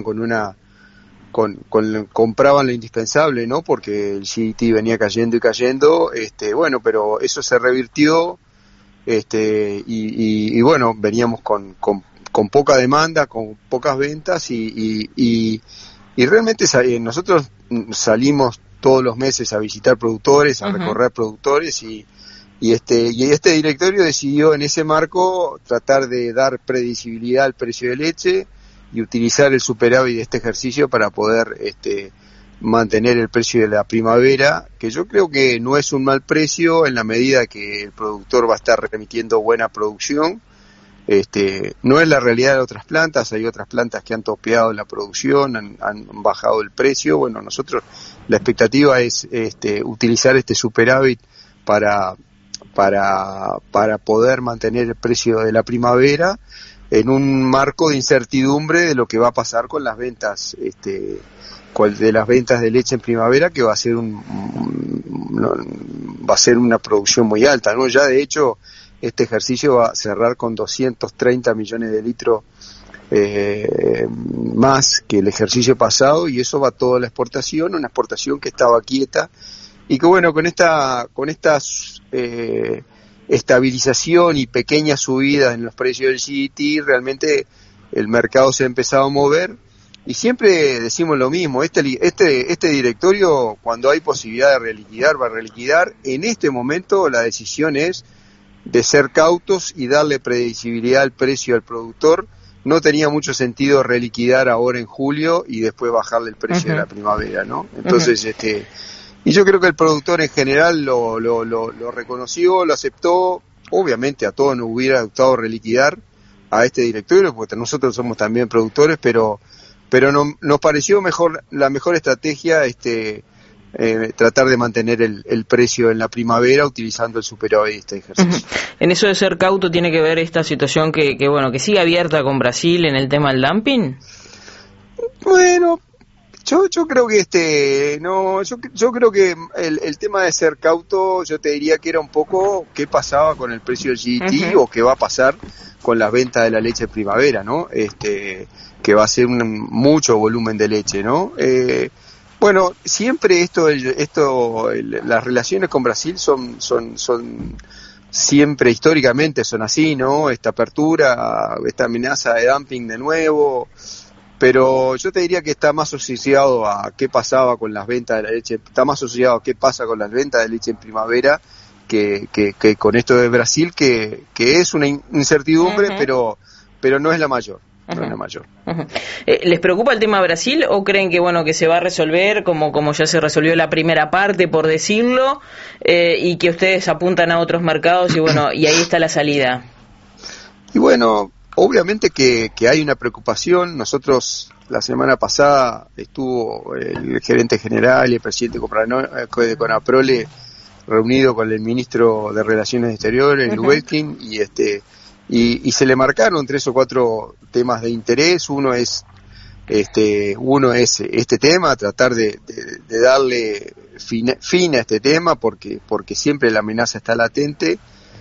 compraban lo indispensable, ¿no? Porque el GDT venía cayendo y cayendo, bueno, pero eso se revirtió, y bueno, veníamos con poca demanda, con pocas ventas y realmente nosotros salimos todos los meses a visitar productores, a recorrer productores y este directorio decidió en ese marco tratar de dar predecibilidad al precio de leche y utilizar el superávit de este ejercicio para poder mantener el precio de la primavera, que yo creo que no es un mal precio en la medida que el productor va a estar remitiendo buena producción. No es la realidad de otras plantas, hay otras plantas que han topeado la producción, han bajado el precio. Bueno, nosotros la expectativa es utilizar este superávit para poder mantener el precio de la primavera en un marco de incertidumbre de lo que va a pasar con las ventas, de las ventas de leche en primavera, que va a ser una producción muy alta, ¿no? Ya de hecho este ejercicio va a cerrar con 230 millones de litros más que el ejercicio pasado, y eso va toda la exportación, una exportación que estaba quieta y que bueno, con esta estabilización y pequeña subida en los precios del GDT, realmente el mercado se ha empezado a mover. Y siempre decimos lo mismo, este directorio, cuando hay posibilidad de reliquidar, va a reliquidar. En este momento la decisión es de ser cautos y darle predecibilidad al precio al productor. No tenía mucho sentido reliquidar ahora en julio y después bajarle el precio de la primavera, ¿no? Entonces, y yo creo que el productor en general lo reconoció, lo aceptó. Obviamente a todos nos hubiera gustado reliquidar a este directorio, porque nosotros somos también productores, pero nos pareció la mejor estrategia tratar de mantener el precio en la primavera utilizando el superávit de este ejercicio. En eso de ser cauto tiene que ver esta situación que sigue abierta con Brasil en el tema del dumping. Bueno, yo creo que yo creo que el tema de ser cauto, yo te diría que era un poco qué pasaba con el precio del GDT o qué va a pasar con las ventas de la leche en primavera, ¿no? Que va a ser mucho volumen de leche, ¿no? Bueno, siempre las relaciones con Brasil son siempre históricamente son así, ¿no? Esta apertura, esta amenaza de dumping de nuevo, pero yo te diría que está más asociado a qué pasaba con las ventas de la leche, está más asociado a qué pasa con las ventas de leche en primavera que con esto de Brasil, que es una incertidumbre, pero no es la mayor. No es la mayor. ¿Les preocupa el tema Brasil o creen que se va a resolver como ya se resolvió la primera parte, por decirlo, y que ustedes apuntan a otros mercados y ahí está la salida? Y bueno, obviamente que hay una preocupación. Nosotros la semana pasada estuvo el gerente general y el presidente de Conaprol reunido con el ministro de Relaciones Exteriores, el Welkin, y se le marcaron 3 o 4 temas de interés. Uno es este tema, tratar de darle fin a este tema, porque siempre la amenaza está latente.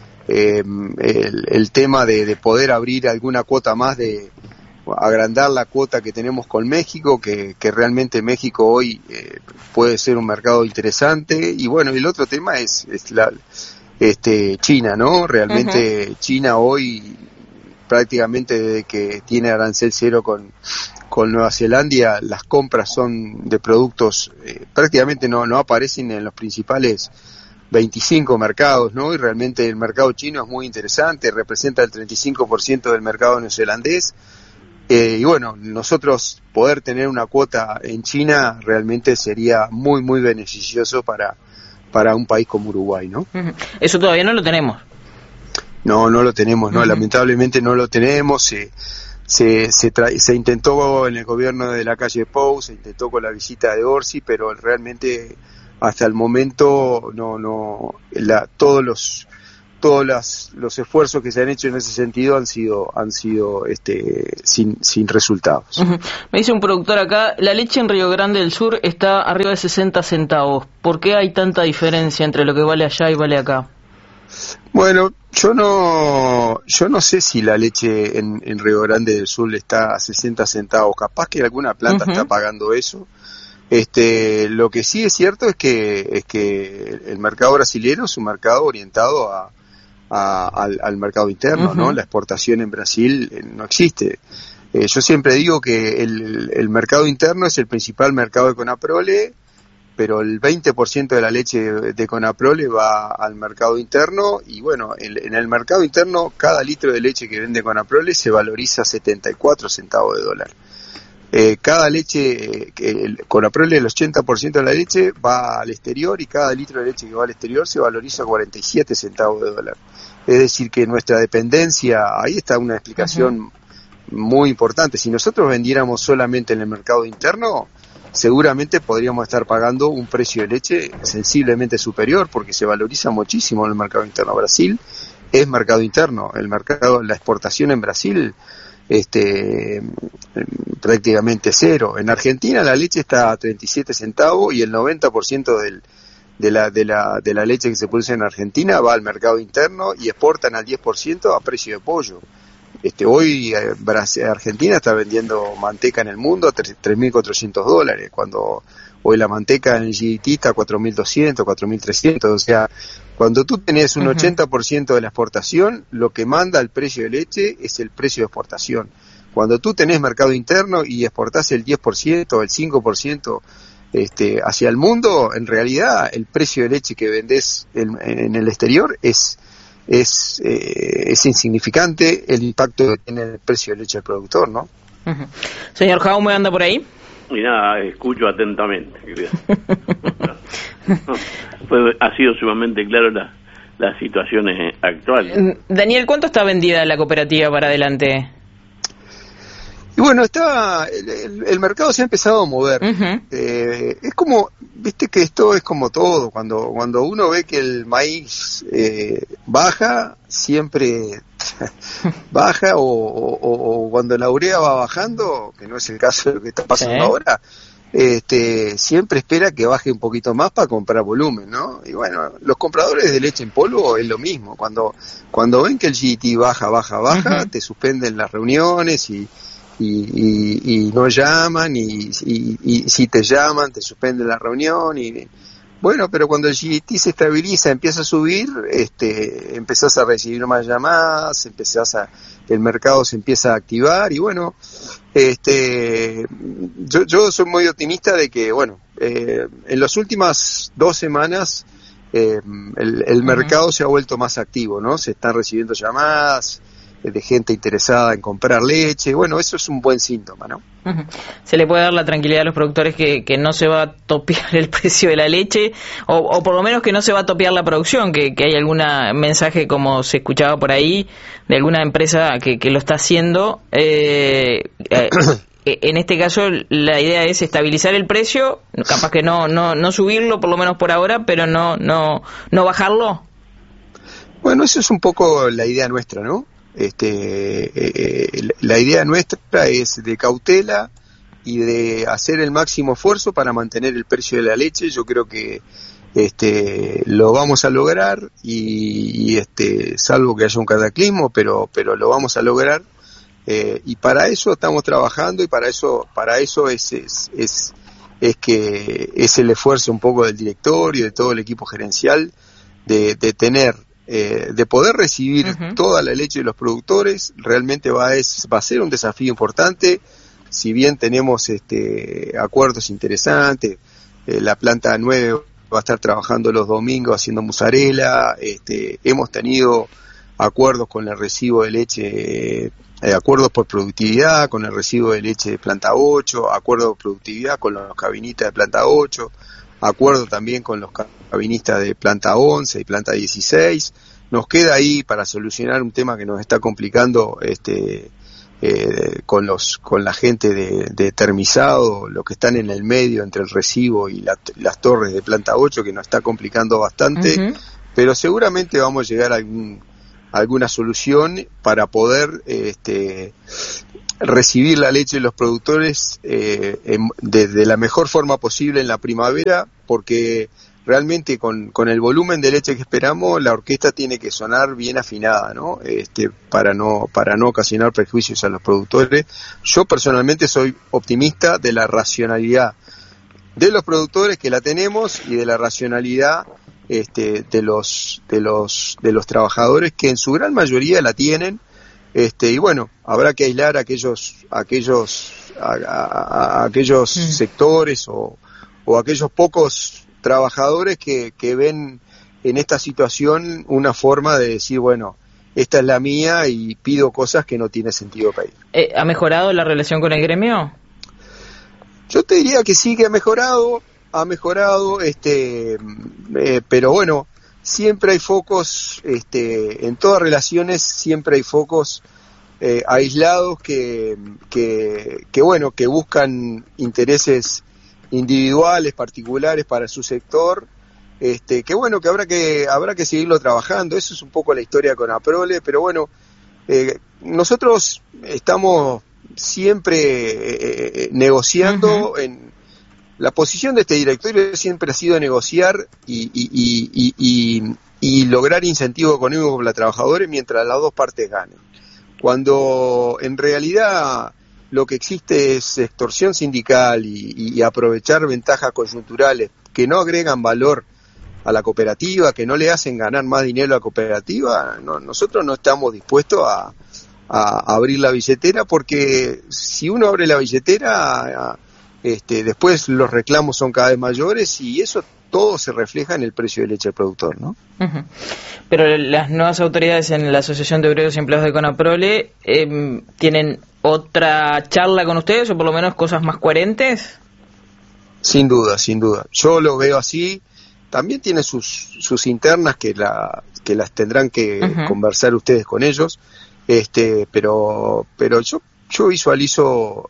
El tema de poder abrir alguna cuota más, de agrandar la cuota que tenemos con México, que realmente México hoy puede ser un mercado interesante. Y bueno, el otro tema es China, ¿no? Realmente China hoy, prácticamente desde que tiene arancel cero con Nueva Zelanda las compras son de productos, prácticamente no aparecen en los principales 25 mercados, ¿no? Y realmente el mercado chino es muy interesante, representa el 35% del mercado neozelandés. Y bueno, nosotros poder tener una cuota en China realmente sería muy, muy beneficioso para un país como Uruguay, ¿no? Eso todavía no lo tenemos. No lo tenemos, no, lamentablemente no lo tenemos. Se intentó en el gobierno de la calle Pou, se intentó con la visita de Orsi, pero realmente hasta el momento todos los esfuerzos que se han hecho en ese sentido han sido sin resultados. Me dice un productor acá, la leche en Río Grande del Sur está arriba de 60 centavos. ¿Por qué hay tanta diferencia entre lo que vale allá y vale acá? Bueno, yo no sé si la leche en Río Grande del Sur está a 60 centavos. Capaz que alguna planta está pagando eso. Lo que sí es cierto es que el mercado brasileño es un mercado orientado al mercado interno, ¿no? La exportación en Brasil no existe. Yo siempre digo que el mercado interno es el principal mercado de Conaprole, pero el 20% de la leche de Conaprole va al mercado interno y bueno, en el mercado interno cada litro de leche que vende Conaprole se valoriza 74 centavos de dólar. Cada leche, Conaprole, el 80% de la leche va al exterior y cada litro de leche que va al exterior se valoriza 47 centavos de dólar. Es decir, que nuestra dependencia, ahí está una explicación muy importante. Si nosotros vendiéramos solamente en el mercado interno, seguramente podríamos estar pagando un precio de leche sensiblemente superior porque se valoriza muchísimo en el mercado interno. Brasil es mercado interno, la exportación en Brasil prácticamente cero. En Argentina la leche está a 37 centavos y el 90% de la leche que se produce en Argentina va al mercado interno y exportan al 10% a precio de pollo. Hoy Argentina está vendiendo manteca en el mundo a $3.400, cuando hoy la manteca en el GDT está a 4.200, 4.300, o sea, cuando tú tenés un 80% de la exportación, lo que manda el precio de leche es el precio de exportación. Cuando tú tenés mercado interno y exportás el 10%, el 5% hacia el mundo, en realidad el precio de leche que vendés en el exterior es insignificante el impacto que tiene el precio de leche del productor, ¿no? Señor Jaume, ¿anda por ahí? Y nada, escucho atentamente. Ha sido sumamente claro las situaciones actuales. Daniel, ¿cuánto está vendida la cooperativa para adelante? Y bueno, el mercado se ha empezado a mover. Es como, viste que esto es como todo, cuando uno ve que el maíz baja, siempre baja, o cuando la urea va bajando, que no es el caso de lo que está pasando ahora, siempre espera que baje un poquito más para comprar volumen, ¿no? Y bueno, los compradores de leche en polvo es lo mismo, cuando ven que el GDT baja, te suspenden las reuniones y no llaman y si te llaman te suspenden la reunión y bueno, pero cuando el GDT se estabiliza, empieza a subir, empezás a recibir más llamadas, el mercado se empieza a activar y bueno, yo soy muy optimista de que bueno, en las últimas 2 semanas el mercado se ha vuelto más activo, ¿no? Se están recibiendo llamadas de gente interesada en comprar leche, bueno, eso es un buen síntoma, ¿no? ¿Se le puede dar la tranquilidad a los productores que no se va a topear el precio de la leche, o por lo menos que no se va a topear la producción, que hay algún mensaje, como se escuchaba por ahí, de alguna empresa que lo está haciendo? En este caso la idea es estabilizar el precio, capaz que no subirlo, por lo menos por ahora, pero no bajarlo. Bueno, eso es un poco la idea nuestra, ¿no? La idea nuestra es de cautela y de hacer el máximo esfuerzo para mantener el precio de la leche. Yo creo que lo vamos a lograr y salvo que haya un cataclismo, pero lo vamos a lograr, y para eso estamos trabajando y para eso es que es el esfuerzo un poco del directorio, de todo el equipo gerencial, de tener de poder recibir toda la leche de los productores. Realmente va a ser un desafío importante. si bien tenemos acuerdos interesantes, la planta 9 va a estar trabajando los domingos haciendo mozzarella, hemos tenido acuerdos con el recibo de leche, acuerdos por productividad con el recibo de leche de planta 8, acuerdos de productividad con los cabinistas de planta 8, acuerdo también con los cabinistas de planta 11 y planta 16. Nos queda ahí para solucionar un tema que nos está complicando con la gente de termizado, los que están en el medio entre el recibo y las torres de planta 8, que nos está complicando bastante, pero seguramente vamos a llegar a alguna solución para poder recibir la leche de los productores de la mejor forma posible en la primavera, porque realmente con el volumen de leche que esperamos, la orquesta tiene que sonar bien afinada, ¿no? Para no ocasionar perjuicios a los productores. Yo personalmente soy optimista de la racionalidad de los productores, que la tenemos, y de la racionalidad de los trabajadores, que en su gran mayoría la tienen, y bueno, habrá que aislar a aquellos sectores o aquellos pocos trabajadores que ven en esta situación una forma de decir, bueno, esta es la mía y pido cosas que no tiene sentido pedir. ¿Ha mejorado la relación con el gremio? Yo te diría que sí, que ha mejorado, pero bueno, siempre hay focos, en todas relaciones siempre hay focos aislados que buscan intereses individuales, particulares para su sector, que habrá que seguirlo trabajando. Eso es un poco la historia con Aprole, pero bueno, nosotros estamos siempre negociando. La posición de este directorio siempre ha sido negociar y lograr incentivo económico para los trabajadores mientras las dos partes ganen. Cuando en realidad lo que existe es extorsión sindical y aprovechar ventajas coyunturales que no agregan valor a la cooperativa, que no le hacen ganar más dinero a la cooperativa, nosotros no estamos dispuestos a abrir la billetera, porque si uno abre la billetera, después los reclamos son cada vez mayores y eso todo se refleja en el precio de leche del productor, ¿no? Pero las nuevas autoridades en la Asociación de Obreros y Empleados de Conaprole tienen otra charla con ustedes, o por lo menos cosas más coherentes. Sin duda. Yo lo veo así. También tiene sus internas que las tendrán que conversar ustedes con ellos. Pero yo visualizo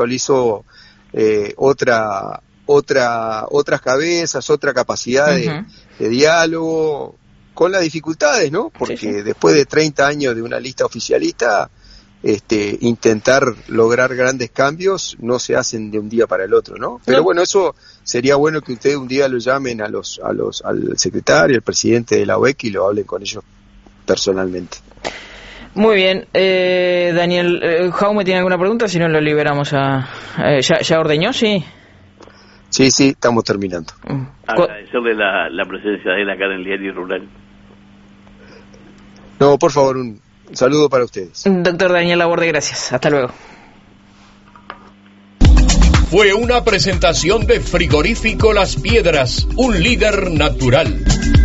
otras cabezas, otra capacidad de diálogo, con las dificultades, ¿no? Porque después de 30 años de una lista oficialista, intentar lograr grandes cambios no se hacen de un día para el otro, ¿no? Pero bueno, eso sería bueno que ustedes un día lo llamen al secretario, al presidente de la UEC, y lo hablen con ellos personalmente. Muy bien, Daniel, Jaume tiene alguna pregunta, si no lo liberamos ¿ya ordeñó, sí? Sí, estamos terminando. Agradecerle la presencia de él acá en el Diario Rural. No, por favor, un saludo para ustedes. Doctor Daniel Laborde, gracias. Hasta luego. Fue una presentación de Frigorífico Las Piedras, un líder natural.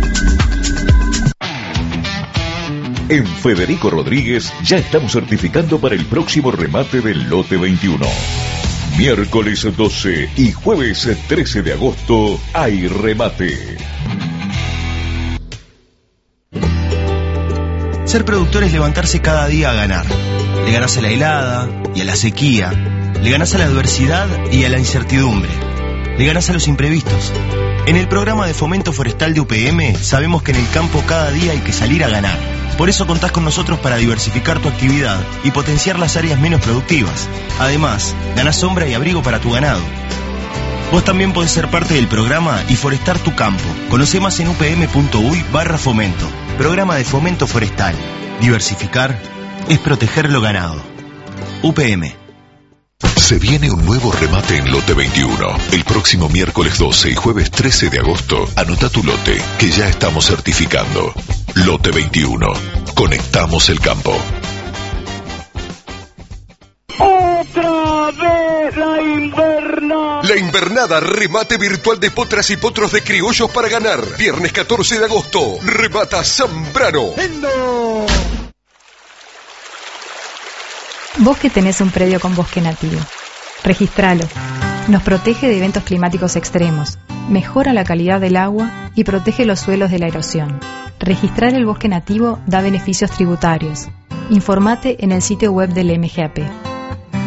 En Federico Rodríguez ya estamos certificando para el próximo remate del lote 21. Miércoles 12 y jueves 13 de agosto hay remate. Ser productor es levantarse cada día a ganar. Le ganás a la helada y a la sequía. Le ganás a la adversidad y a la incertidumbre. Le ganás a los imprevistos. En el programa de fomento forestal de UPM sabemos que en el campo cada día hay que salir a ganar. Por eso contás con nosotros para diversificar tu actividad y potenciar las áreas menos productivas. Además, ganás sombra y abrigo para tu ganado. Vos también podés ser parte del programa y forestar tu campo. Conoce más en upm.uy/fomento. Programa de fomento forestal. Diversificar es proteger lo ganado. UPM. Se viene un nuevo remate en lote 21. El próximo miércoles 12 y jueves 13 de agosto, anota tu lote, que ya estamos certificando. Lote 21. Conectamos el campo. ¡Otra vez! La invernada remate virtual de potras y potros de criollos para ganar. Viernes 14 de agosto. Remata Zambrano. Vos que tenés un predio con bosque nativo, registralo. Nos protege de eventos climáticos extremos, mejora la calidad del agua y protege los suelos de la erosión. Registrar el bosque nativo da beneficios tributarios. Informate en el sitio web del MGAP.